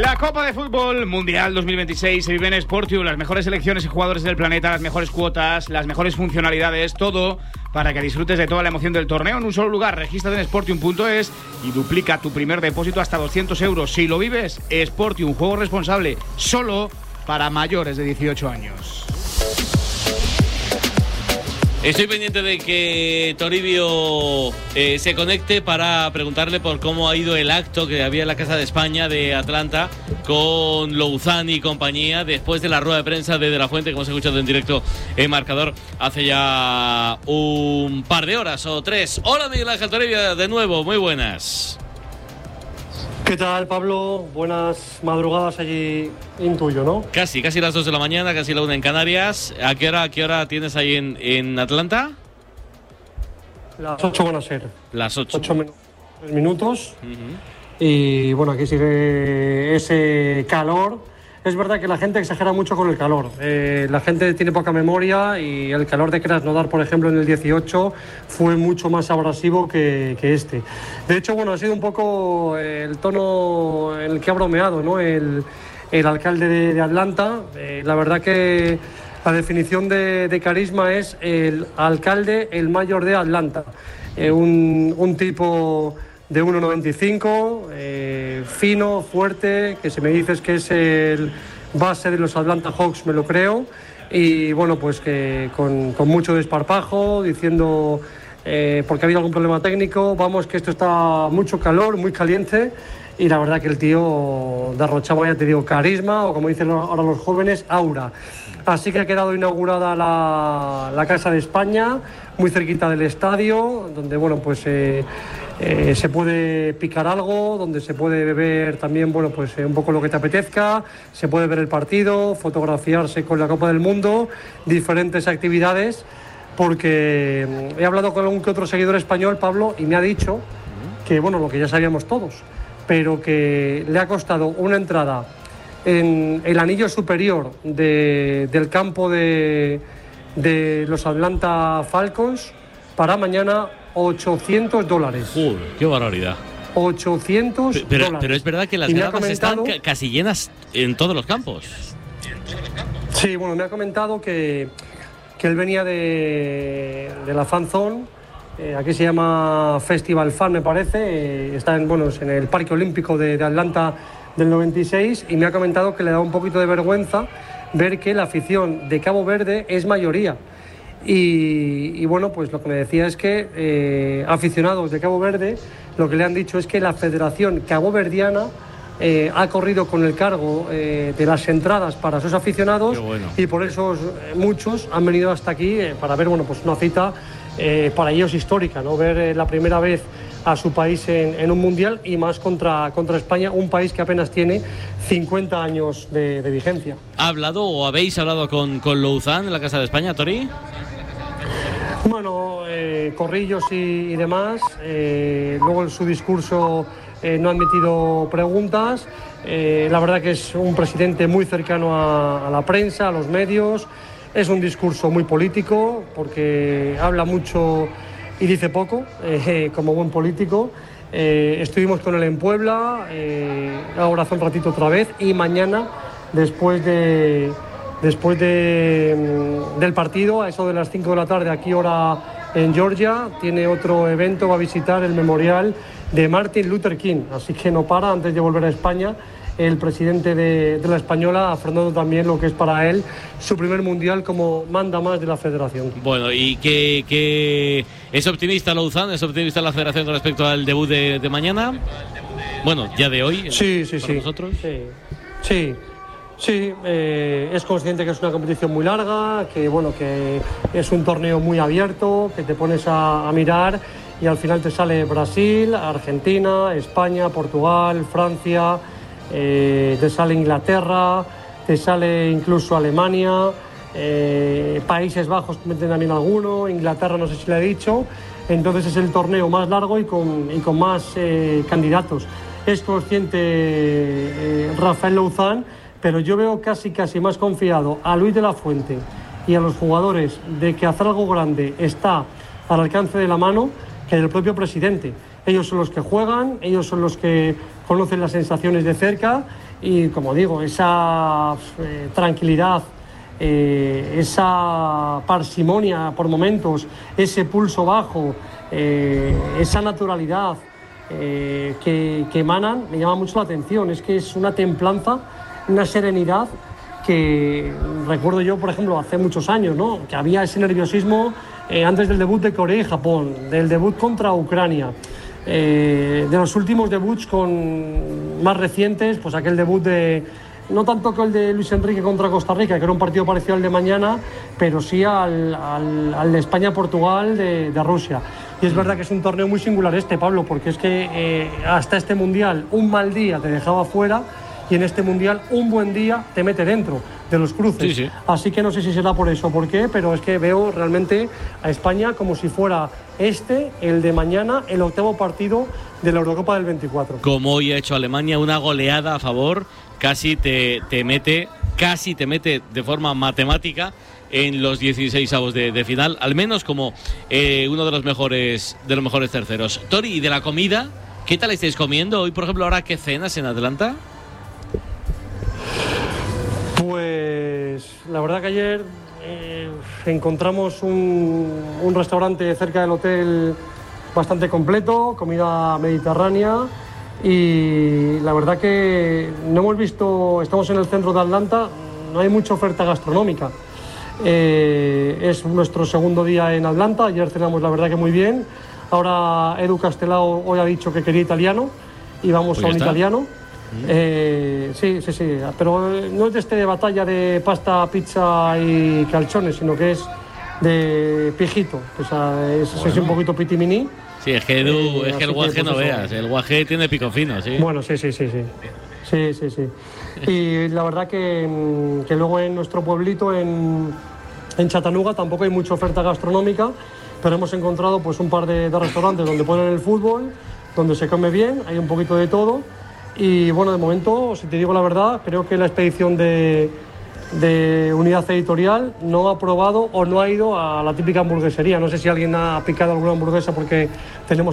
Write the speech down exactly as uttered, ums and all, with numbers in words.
La Copa de Fútbol Mundial dos mil veintiséis se vive en Sportium. Las mejores selecciones y jugadores del planeta, las mejores cuotas, las mejores funcionalidades, todo para que disfrutes de toda la emoción del torneo en un solo lugar. Regístrate en sportium punto es y duplica tu primer depósito hasta doscientos euros. Si lo vives, Sportium, juego responsable, solo para mayores de dieciocho años. Estoy pendiente de que Toribio eh, se conecte para preguntarle por cómo ha ido el acto que había en la Casa de España de Atlanta con Louzán y compañía después de la rueda de prensa de De La Fuente que hemos escuchado en directo en Marcador hace ya un par de horas o tres. Hola Miguel Ángel Toribio, de nuevo, muy buenas. ¿Qué tal, Pablo? Buenas madrugadas allí en tuyo, ¿no? Casi, casi las dos de la mañana, casi la una en Canarias. ¿A qué hora, a qué hora tienes ahí en, en Atlanta? Las ocho van a ser. Las ocho. Ocho men- minutos. Uh-huh. Y bueno, aquí sigue ese calor. Es verdad que la gente exagera mucho con el calor. Eh, la gente tiene poca memoria y el calor de Krasnodar, por ejemplo, en el dieciocho fue mucho más abrasivo que, que este. De hecho, bueno, ha sido un poco el tono en el que ha bromeado, ¿no? El, el alcalde de, de Atlanta. Eh, la verdad que la definición de, de carisma es el alcalde, el mayor de Atlanta. Eh, un, un tipo de uno noventa y cinco, eh, fino, fuerte, que si me dices que es el base de los Atlanta Hawks me lo creo, y bueno, pues que con, con mucho desparpajo, diciendo eh, porque ha habido algún problema técnico, vamos que esto está mucho calor, muy caliente, y la verdad que el tío derrochaba, ya te digo, carisma, o como dicen ahora los jóvenes, aura. Así que ha quedado inaugurada la, la Casa de España, muy cerquita del estadio, donde bueno, pues eh, eh, se puede picar algo, donde se puede beber también, bueno, pues eh, un poco lo que te apetezca, se puede ver el partido, fotografiarse con la Copa del Mundo, diferentes actividades, porque he hablado con algún que otro seguidor español, Pablo, y me ha dicho que, bueno, lo que ya sabíamos todos, pero que le ha costado una entrada en el anillo superior de, del campo de, de los Atlanta Falcons para mañana ochocientos dólares. Uy, qué barbaridad. ochocientos pero, dólares. Pero es verdad que las y gradas están ca- casi llenas en todos los campos. Sí, bueno, me ha comentado que, que él venía de, de la Fan Zone. Eh, aquí se llama Festival Fan, me parece. Eh, está en, bueno, en el Parque Olímpico de, de Atlanta del noventa y seis, y me ha comentado que le da un poquito de vergüenza ver que la afición de Cabo Verde es mayoría. Y, y bueno, pues lo que me decía es que eh, aficionados de Cabo Verde lo que le han dicho es que la Federación Caboverdiana eh, ha corrido con el cargo eh, de las entradas para sus aficionados. Bueno. Y por eso eh, muchos han venido hasta aquí eh, para ver, bueno, pues una cita eh, para ellos histórica, ¿no? Ver eh, la primera vez a su país en, en un mundial, y más contra, contra España, un país que apenas tiene cincuenta años de, de vigencia. ¿Ha hablado o habéis hablado con, con Louzán en la Casa de España, Tori? Bueno, eh, corrillos y, y demás. Eh, luego en su discurso eh, no ha admitido preguntas. Eh, la verdad que es un presidente muy cercano a, a la prensa, a los medios. Es un discurso muy político porque habla mucho y dice poco, eh, como buen político. Eh, estuvimos con él en Puebla, eh, ahora hace un ratito otra vez, y mañana, después de después de, del partido, a eso de las cinco de la tarde, aquí hora en Georgia, tiene otro evento, va a visitar el memorial de Martin Luther King, así que no para antes de volver a España. El presidente de, de la Española, afrontando también lo que es para él su primer mundial como manda más de la federación. Bueno, y que, que es optimista Louzán, es optimista la federación con respecto al debut de, de mañana. Bueno, ya de hoy. Sí, sí, sí. Nosotros. Sí, sí. Sí, eh, es consciente que es una competición muy larga, que bueno, que es un torneo muy abierto, que te pones a, a mirar y al final te sale Brasil, Argentina, España, Portugal, Francia. Eh, te sale Inglaterra, te sale incluso Alemania, eh, Países Bajos meten también alguno, Inglaterra no sé si le he dicho. Entonces es el torneo más largo y con, y con más eh, candidatos. Es consciente eh, Rafael Louzán, pero yo veo casi casi más confiado a Luis de la Fuente y a los jugadores de que hacer algo grande está al alcance de la mano que del propio presidente. Ellos son los que juegan, ellos son los que conocen las sensaciones de cerca, y como digo, esa eh, tranquilidad, eh, esa parsimonia por momentos, ese pulso bajo, eh, esa naturalidad eh, que, que emanan, me llama mucho la atención. Es que es una templanza, una serenidad que recuerdo yo, por ejemplo, hace muchos años, ¿no? Que había ese nerviosismo eh, antes del debut de Corea y Japón, del debut contra Ucrania, eh, de los últimos debuts con más recientes, pues aquel debut de, no tanto que el de Luis Enrique contra Costa Rica, que era un partido parecido al de mañana, pero sí al, al, al de España-Portugal de, de Rusia. Y es verdad que es un torneo muy singular este, Pablo, porque es que eh, hasta este Mundial un mal día te dejaba fuera, y en este Mundial un buen día te mete dentro de los cruces. Sí, sí. Así que no sé si será por eso o por qué, pero es que veo realmente a España como si fuera este, el de mañana, el octavo partido de la Eurocopa del veinticuatro. Como hoy ha hecho Alemania, una goleada a favor, casi te, te mete, casi te mete de forma matemática en los dieciseisavos de, de final, al menos como eh, uno de los mejores de los mejores terceros. Tori, ¿y de la comida? ¿Qué tal estáis comiendo? Hoy, por ejemplo, ahora, ¿qué cenas en Atlanta? Pues la verdad que ayer eh, encontramos un, un restaurante cerca del hotel bastante completo, comida mediterránea, y la verdad que no hemos visto, estamos en el centro de Atlanta, no hay mucha oferta gastronómica. Eh, es nuestro segundo día en Atlanta, ayer cenamos la verdad que muy bien. Ahora Edu Castelao hoy ha dicho que quería italiano y vamos pues a un está. italiano. Eh, sí, sí, sí, pero no es de este de batalla de pasta, pizza y calzones, sino que es de pijito, o sea, es, bueno. es un poquito pitimini. Sí, es que, Edu, eh, es que el guaje que, pues, no eso. veas, el guaje tiene pico fino, sí. Bueno, sí, sí, sí, sí, sí, sí, sí. Y la verdad que, que luego en nuestro pueblito, en, en Chattanooga, tampoco hay mucha oferta gastronómica, pero hemos encontrado pues un par de, de restaurantes donde ponen el fútbol, donde se come bien, hay un poquito de todo. Y bueno, de momento, si te digo la verdad, creo que la expedición de, de Unidad Editorial no ha probado o no ha ido a la típica hamburguesería. No sé si alguien ha picado alguna hamburguesa porque tenemos